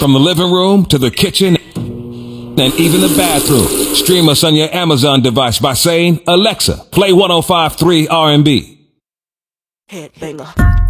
From the living room to the kitchen and even the bathroom. Stream us on your Amazon device by saying, Alexa, play 105.3 R&B. Headbanger.